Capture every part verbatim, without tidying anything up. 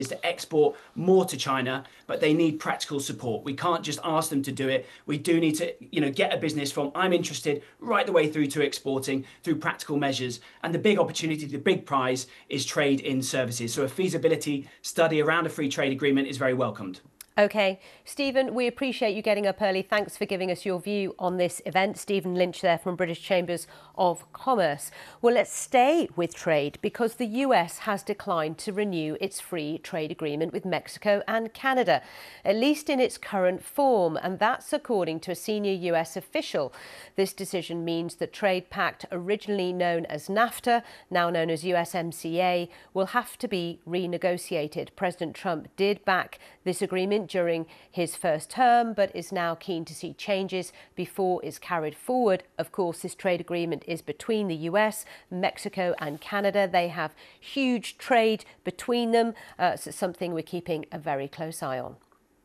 is to export more to China, but they need practical support. We can't just ask them to do it. We do need to, you know, get a business from I'm interested right the way through to exporting through practical measures. And the big opportunity, the big prize is trade in services. So a feasibility study around a free trade agreement is very welcomed. OK. Stephen, we appreciate you getting up early. Thanks for giving us your view on this event. Stephen Lynch there from British Chambers of Commerce. Well, let's stay with trade because the U S has declined to renew its free trade agreement with Mexico and Canada, at least in its current form. And that's according to a senior U S official. This decision means the trade pact, originally known as NAFTA, now known as U S M C A, will have to be renegotiated. President Trump did back this agreement during his first term, but is now keen to see changes before it's carried forward. Of course, this trade agreement is between the U S, Mexico and Canada. They have huge trade between them, uh, so it's something we're keeping a very close eye on.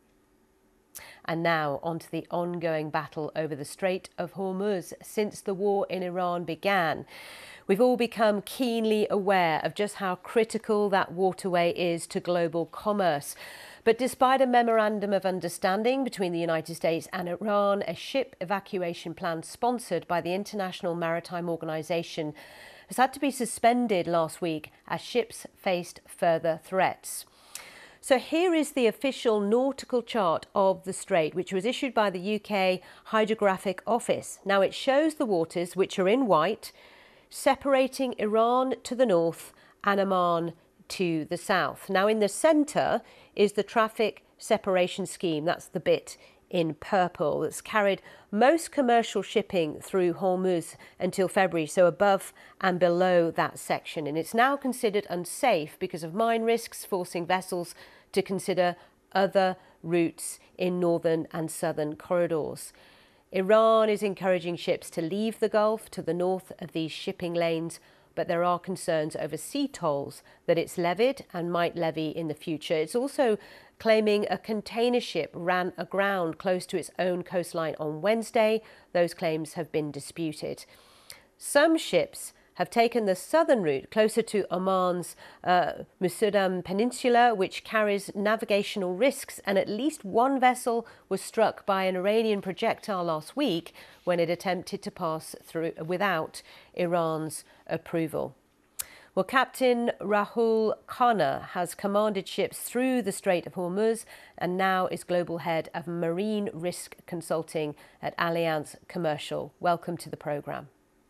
And now on to the ongoing battle over the Strait of Hormuz. Since the war in Iran began, we've all become keenly aware of just how critical that waterway is to global commerce. But despite a memorandum of understanding between the United States and Iran, a ship evacuation plan sponsored by the International Maritime Organization has had to be suspended last week as ships faced further threats. So here is the official nautical chart of the strait, which was issued by the U K Hydrographic Office. Now it shows the waters, which are in white, separating Iran to the north and Oman to the south. Now in the centre is the traffic separation scheme. That's the bit in purple that's carried most commercial shipping through Hormuz until February, so above and below that section. And it's now considered unsafe because of mine risks, forcing vessels to consider other routes in northern and southern corridors. Iran is encouraging ships to leave the Gulf to the north of these shipping lanes, but there are concerns over sea tolls that it's levied and might levy in the future. It's also claiming a container ship ran aground close to its own coastline on Wednesday. Those claims have been disputed. Some ships have taken the southern route closer to Oman's uh, Musudam Peninsula, which carries navigational risks, and at least one vessel was struck by an Iranian projectile last week when it attempted to pass through without Iran's approval. Well, Captain Rahul Khanna has commanded ships through the Strait of Hormuz and now is global head of marine risk consulting at Allianz Commercial. Welcome to the programme.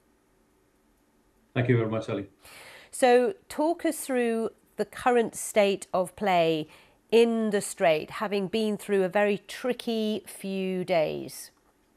Thank you very much, Ali. So talk us through the current state of play in the Strait, having been through a very tricky few days.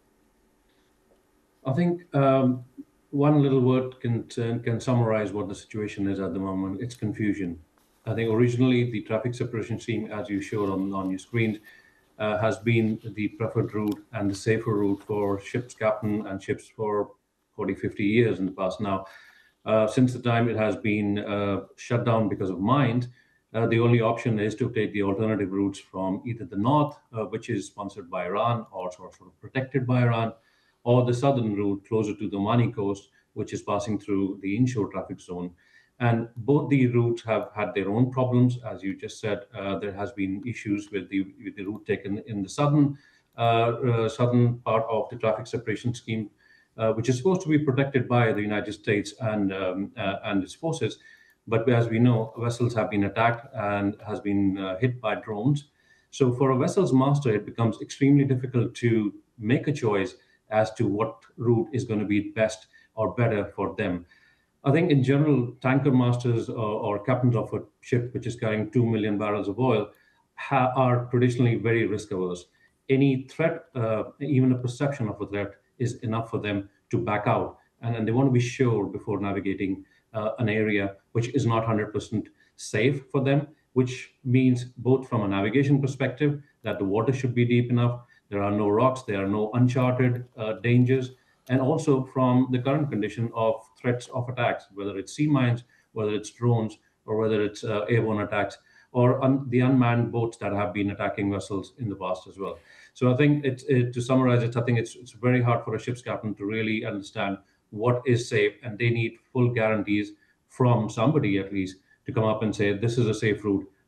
I think um, one little word can, can summarize what the situation is at the moment. It's confusion. I think originally the traffic separation scheme, as you showed on, on your screen, uh, has been the preferred route and the safer route for ships captain and ships for forty, fifty years in the past. Now, Uh, since the time it has been uh, shut down because of mines, uh, the only option is to take the alternative routes from either the north, uh, which is sponsored by Iran or sort of protected by Iran, or the southern route closer to the Omani coast, which is passing through the inshore traffic zone. And both the routes have had their own problems. As you just said, uh, there has been issues with the, with the route taken in the southern, uh, uh, southern part of the traffic separation scheme, Uh, which is supposed to be protected by the United States and um, uh, and its forces. But as we know, vessels have been attacked and has been uh, hit by drones. So for a vessel's master, it becomes extremely difficult to make a choice as to what route is going to be best or better for them. I think in general, tanker masters or, or captains of a ship which is carrying two million barrels of oil ha- are traditionally very risk averse. Any threat, uh, even a perception of a threat, is enough for them to back out. And, and they want to be sure before navigating uh, an area which is not one hundred percent safe for them, which means both from a navigation perspective, that the water should be deep enough, there are no rocks, there are no uncharted uh, dangers, and also from the current condition of threats of attacks, whether it's sea mines, whether it's drones, or whether it's uh, airborne attacks, or un- the unmanned boats that have been attacking vessels in the past as well. So I think it's, it, to summarize it, I think it's, it's very hard for a ship's captain to really understand what is safe, and they need full guarantees from somebody at least to come up and say, this is a safe route